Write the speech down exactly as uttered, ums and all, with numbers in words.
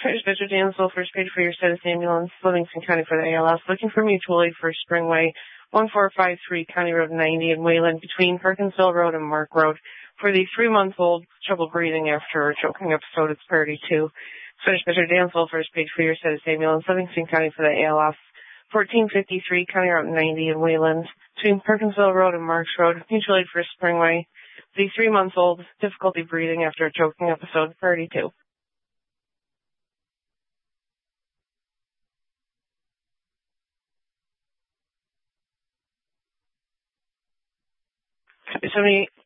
Mister Dansville, first page for your status ambulance, Livingston County for the A L S, looking for mutual aid for Springway, one four five three County Road ninety in Wayland, between Perkinsville Road and Mark Road, for the three-month-old trouble breathing after a choking episode. It's priority two. Mister Dansville, first page for your status ambulance, Livingston County for the A L S, fourteen fifty-three County Road ninety in Wayland, between Perkinsville Road and Marks Road, mutual aid for Springway, the three-month-old difficulty breathing after a choking episode. Priority two. seventy-eight